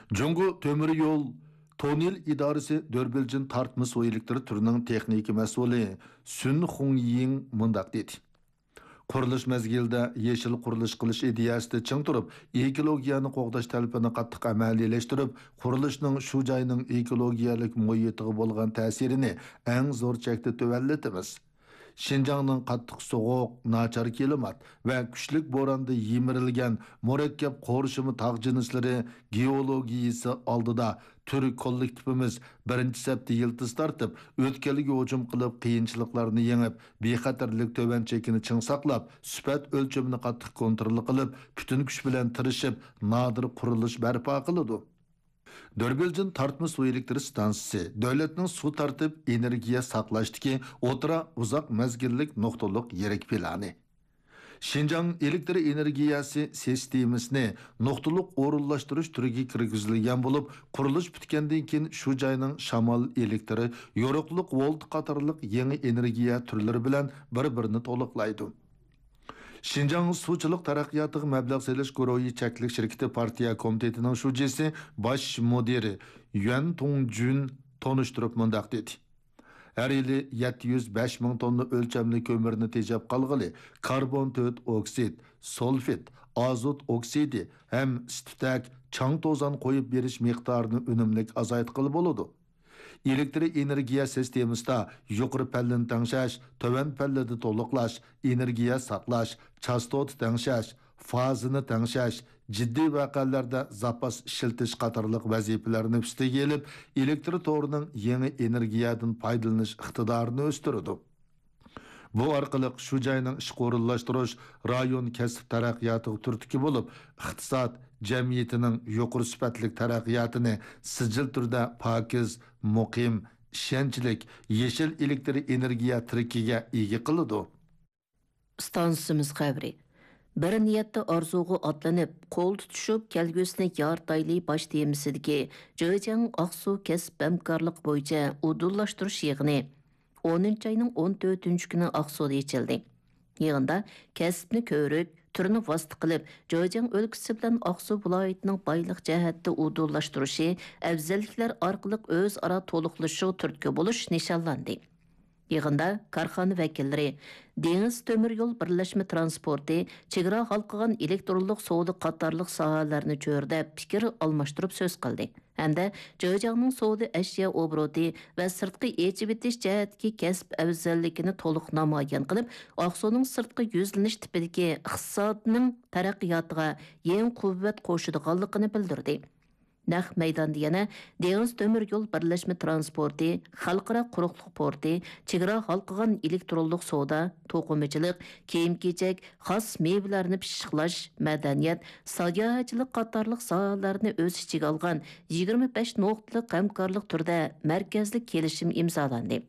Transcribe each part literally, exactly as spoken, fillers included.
Jungo Tömür Yol Tonil İdaresi Dörbilcin tartma su elektri türünün texniki məsulü Sun Xungying mundaq dedi. Quruluş mezgildə yeşil quruluş qilish ideyasida ching turib, ekologiyani qo'g'dash talabini qattiq amaliyleştirib, qurilishning shu joyning ekologiyalik muhitiga bo'lgan ta'sirini eng zo'r chekda tuvallatimiz. Şinjanның qattiq soğuq, nachar klimat va kuchlik bo'ronda yemirilgan murakkab qo'rishimi tog' jinslari geologiyasi oldida tür kollektivimiz birinchi sapda yiltiz tortib, o'tkalga hujum qilib, qiyinchiliklarni yengib, bexatarlik to'ban chekini ching saqlab, sifat o'lchamini qattiq kontrol qilib, butun kuch bilan tirishib, nodir qurilish barpo qiladi. Dörbilcin tartma su elektri stansiyasi davlatning suv tartib energiya saqlashdagi o'tira uzoq mezgillik nuqtaliq yirik plani. Şinjan elektr energiyasi sistemasini nuqtaliq o'rinlashtirish turiga kirgizilgan bo'lib, qurilish bitgandan keyin shu joyning shamol elektri, yo'riqliq volt qatorliq yangi energiya turlari bilan bir-birini to'liqlaydi. Şinjan Suvchilik taraqqiyotiga mablag' selish guruhi cheklik shirkati partiya komitetining shujisi bosh mudiri Yuan Tongjun tonishtirib mundaq dedi. Her yili yetti yuz besh ming tonna o'lchamli ko'mirni tejab qolg'ili, karbon to'rt oksid, sulfit, azot oksidi ham stitak chang to'zon qo'yib berish miqdorini unumlik azaytqili bo'ladi. Elektr energiya sistemasida yuqori pallini tengshash, to'van pallida to'liqlash, energiya saqlash, chastot tengshash, fazini tengshash, jiddiy vaqalarda zapas ishiltish qatorliq vazifalarni ustiga elib, elektr to'rining yangi energiyadan foydalanish iqtidorini o'stiradi. Bu orqali shu joyning ish qo'rillashtirish rayon kasb taraqqiyotiga turtki bo'lib, iqtisod jamiyatining yuqori sifatli taraqqiyotini sijil turda pokiz, muqim, ishonchlik, yeshil elektr energiya tirikiga ega qiladi. Stansiyamiz xabari. Bir niyatda orzuga otlanib, qo'l tutishib kelgusini yartayli bosh temisidagi Zhejiang Aqsu kasb hamkorlik bo'yicha udullashtirish yig'ini o'ninchi ayning o'n to'rtinchi kuni Aqsuda ochildi. Yig'inda kasbni ko'rik, turni vosita qilib, Zhejiang o'lkasi bilan Aqsu viloyatining boylik jihatda udullashtirilishi, afzalliklar orqali o'zaro to'liqlashuv turtki bo'lish nishonlandi. Yig'inda korxona vakillari, dengiz temir yo'l birlashma transporti, chegara halqagan elektronlik savdo qatorliq sohalarni cho'rda fikr almashtirib so'z qildi. Hamda Zhejiangning savdo ashyo obroti va sirtqi echib etish jihatdagi kasb afzalligini to'liq namoyon qilib, Aqsuning sirtqi yuzlanish tipidagi iqtisodning taraqqiyotiga yangi quvvat qo'shadiganligini bildirdi. Naq maydonda yana dengiz temir yo'l birlashma transporti, xalqaro quruqliq porti, chegara halqagan elektronlik savdo, to'qimachilik, kiyim-kechak, xos mevlarni pishiqlash, madaniyat, sayohatchilik qatorliq sohalarni o'z ichiga olgan yigirma besh nuqtalik hamkorlik turida markazli kelishim imzolandi.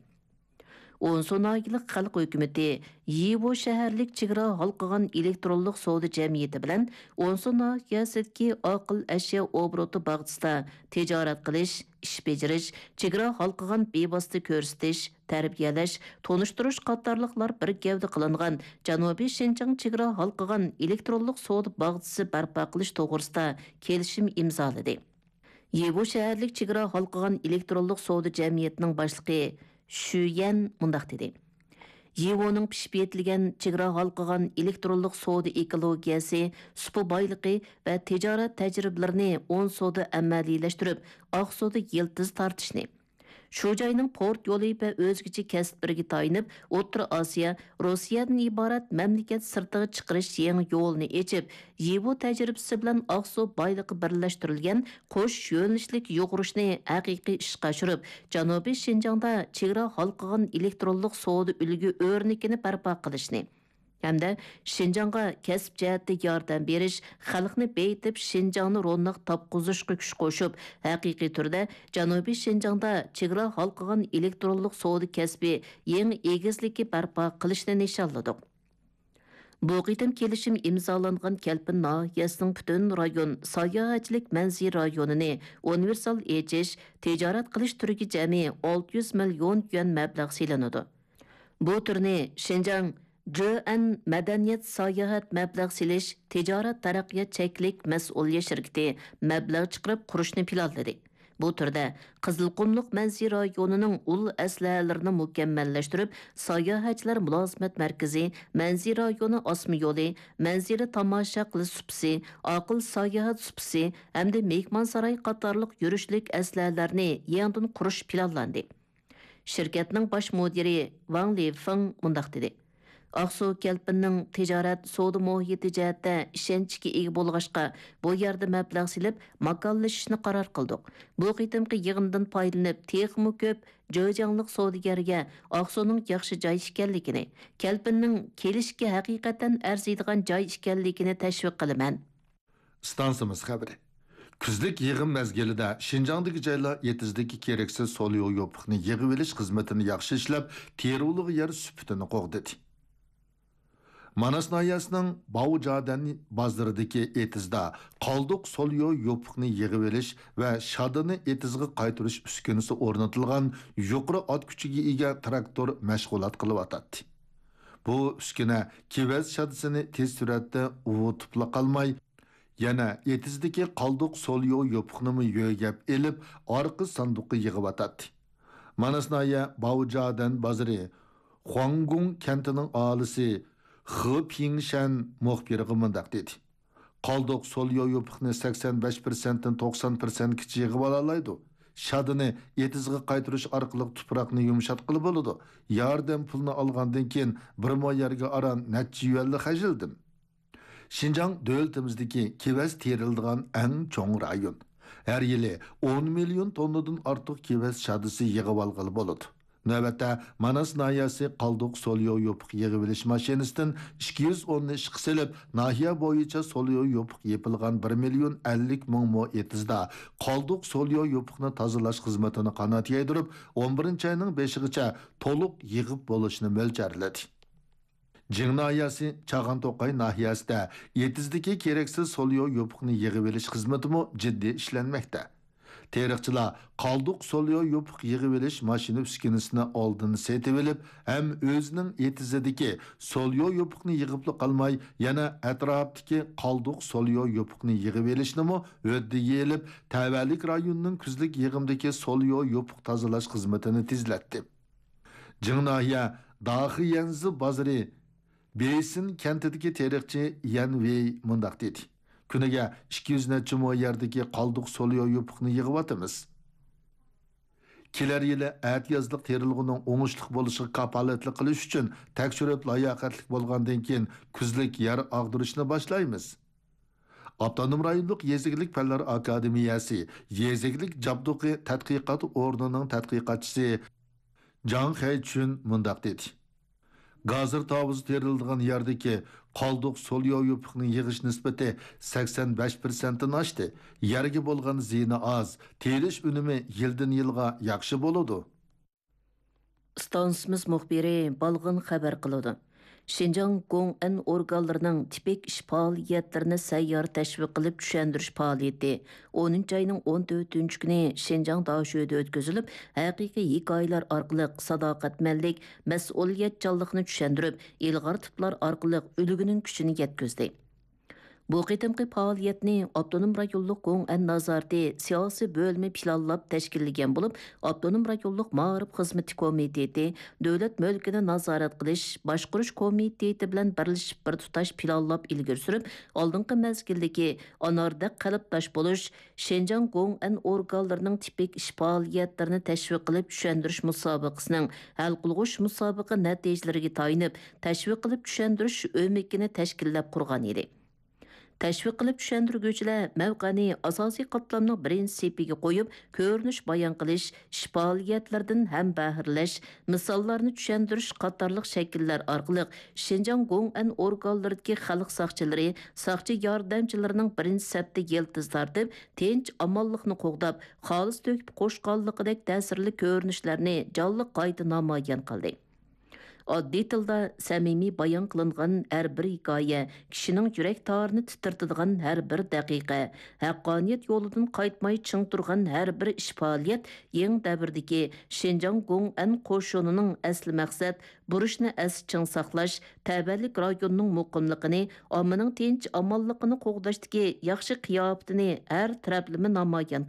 Onsonagilik xalq hukumati Yivo shaharlik chegara halqagan elektronlik savdo jamiyati bilan Onsonagiyasidagi aql ashyo obroti bag'isida tijorat qilish, ish bejirish, chegara halqagan bevosita ko'rsatish, tarbiyalash, tonishtirish qatorliqlar bir gavda qilingan Janubiy Şinjan chegara halqagan elektronlik savdo bag'isi barpo qilish to'g'risida kelishim imzoladi. Yivo shaharlik chegara halqagan elektronlik savdo jamiyatining boshlig'i Shuyan mundaq dedi. Yivoning pishib yetilgan chegara halqagan elektronlik savdo ekologiyasi, supa boyligi va tijorat tajribalarini on savdo amaliyleştirib, Aqsuda yiltiz tortishni, shu joyning port yo'li va o'zgacha kasblarga tayinib, O'rta Osiyo, Rossiyadan iborat mamlakat sirtiga chiqarish yangi yo'lni ochib, Yivo tajribasi bilan Aqsu boyligi birlashtirilgan qo'sh yo'nalishlik yo'g'irishni haqiqiy ishga oshirib, Janubiy Şinjanda chegara halqagan elektronlik savdo ulgi o'rnikini barpo qilishni hamda Şinjanga kasb jihatda yordam berish, xalqni beytib Şinjangni ro'naq topqizishga kuch qo'shib, haqiqiy turda Janubiy Şinjangda chegara halqagan elektronlik savdo kasbi yangi egizligi barpo qilishni nishonladik. Bu qitim kelishim imzolangan Kelpin nahiyasining butun rayon sayohatchilik manzil rayonini universal echish, tijorat qilish turiga jami olti yuz million yuan mablag' selanadi. Bu turni Şinjang J N Madaniyat Sayohat Mablag' silish tijorat taraqqiyot cheklik mas'uliyat shirkati mablag' chiqarib qurishni planladi. Bu turda Qizilqumluq Manzil rayonining ul aslahalarini mukammallashtirib, sayohatchilar mulozimat markazi, Manzil rayoni osma yo'li, Manzili tomosha qilish supsi, aql sayohat supsi hamda mehmonsaroy qatorliq yurishlik aslahalarni yangidan qurish planlandi. Şirketning bosh mudiri Wang Lifeng mundaq dedi. Aqsu Kelpinning tijorat savdo muhiti jihatda ishonchga ega bo'lg'achqa bu yerda mablag' silib makonlashishni qaror qildik. Bu qitimqi yig'indan foydalanib texmi ko'p jo'janliq savdogarga Aqsuning yaxshi joy ekanligini, Kelpinning kelishga haqiqatan arziydigan joy ekanligini tashviq qilaman. Stansimiz xabari. Kuzlik yig'in mezgilida Şinjandagi joylar yetizdagi keraksiz soliyo yopiqni yig'ib olish xizmatini yaxshi ishlab, teruvliq yer süputini qo'g'didi. Manas nahiyasining Bavujadan bazaridagi etizda qalduq soliyo yopiqni yig'ib olish va shadini etizga qaytarish uskunasi o'rnatilgan yuqori ot kuchiga ega traktor mashg'ulot qilib atadi. Bu uskuna kivaz shadisini tez suratda uvutib qolmay, yana etizdagi qalduq soliyo yopiqni yo'gab elib, orqa sanduqqa yig'ib atadi. Manas nahiya Bavujadan bazari Huanggung kentining aholisi Xi Pingshan muxbiriga mundaq dedi. Qalduq soliyo yopiqni sakson besh persentdan to'qson persent kichi yig'ib olaydi. Shadini etizga qaytarish orqali tuproqni yumshatqili bo'ladi. Yordam pulni olgandan keyin bir mo yerga aran necha yuanli xajildim. Şinjan davlatimizdagi kivaz terildigan eng cho'ng rayon. Har yili o'n million tonnadan ortiq kivaz shadisi yig'ib olg'ili bo'ladi. Növbətdə Manas nahiyasi qalduq soliyo yopiq yig'ib olish mashinasidan ikki yuz o'n ni ishqa silib, nahiya bo'yicha soliyo yopiq yepilgan bir million ellik ming mo etizda qalduq soliyo yopiqni tozalash xizmatini qanot yaydirib, o'n birinchi ayning beshigacha to'liq yig'ib bo'lishni mo'ljarladi. Jing nahiyasi Chag'anto'qay nahiyasida etizdagi keraksiz soliyo yopiqni yig'ib olish xizmatimi jiddiy ishlanmoqda. Terikçiler qalduq soliyo yopiq yig'ib olish mashina uskunasini oldin setib olib, ham o'zining etizidagi soliyo yopiqni yig'ib qolmay, yana atrofdagi qalduq soliyo yopiqni yig'ib olishnimi o'ddi yelib, tavallik rayonining kuzlik yig'imdagi soliyo yopiq tozalash xizmatini tezlatdi. Jingnahiya Dahi Yanzi bozori Beysin kentidagi terikçi Yan Wei mundaq dedi. Kuniga ikki yuz necha mo yerdagi qalduq soliyo yopiqni yig'ib atamiz. Kelar yili at yozliq terilg'ining o'ngishli bo'lishiga kapolatlik qilish uchun tekshirib layoqatli bo'lgandan keyin kuzlik yer ag'dirishni boshlaymiz. Avtonom rayonlik Yeziglik fanlar akademiyasi Yeziglik Jabduqi tadqiqot o'rnining tadqiqotchisi Jang Heychun mundaq dedi. Gazir tavuzu terildigan yerdagi qalduq soliyo yopiqni yig'ish nisbati sakson besh persentdan oshdi. Yerga bo'lgan ziyni oz, terish unumi yildan yilga yaxshi bo'ladi. Stansimiz muxbiri balg'in xabar qiladi. Şinjan Gong'an organlarının tipik iş faaliyetlerini sayyor təşviq qilib düşəndiriş faaliyeti o'ninchi ayning o'n to'rtinchi kuni Şinjan Daşö'de ötközülüb, haqiqiy hikoyalar orqali sadoqatmanlik, mas'uliyatchanlikni düşəndirib, ilg'or tiplar orqali ulguning kuchini yetkazdi. Bu qitimqi faoliyatni Avtonom rayonluq Gong'an nazorati siyosiy bo'limi planlab tashkillagan bo'lib, Avtonom rayonluq ma'rif xizmati komiteti, davlat mulkini nazorat qilish, boshqarish komiteti bilan birlashib bir tutash planlab ilgari surib, oldingi mezgildagi anorda qalbdosh bo'lish, Şinjan Gong'an organlarining tipik ish faoliyatlarini tashviq qilib tushundirish musobaqasining hal qilg'ish musobaqa natijalariga tayinib, tashviq qilib tushundirish o'mikini tashkillab qurgan edi. Təşviq qilib düşəndirgüçülər mövqəni asosiy qatlamning birinchi sepiga qo'yib, ko'rinish bayon qilish, ish faoliyatlardan ham bahirlash, misollarni tushundirish qatorliq shakllar orqali Şinjan Gong'an organlaridagi xalq soqchilari, soqchi yordamchilarining birinchi safda yiltiz tortib, tinch amonlikni qo'g'dab, xolis to'kib qo'shqonliqidek ta'sirli ko'rinishlarni jonli qayta namoyon qildi. oddiy tilda samimiy bayon qilingan har bir hikoya, kishining yurak torini titirtadigan har bir daqiqa, haqqoniyat yo'lidan qaytmay ching turgan har bir ish faoliyat yangi davrdagi Shinjong Gong'an qo'shinining asli maqsad burishni as ching saqlash, tabiatlik rayonining muqimligini, ommaning tinch omonligini qo'g'dashdagi yaxshi qiyofatini har taraflama namoyon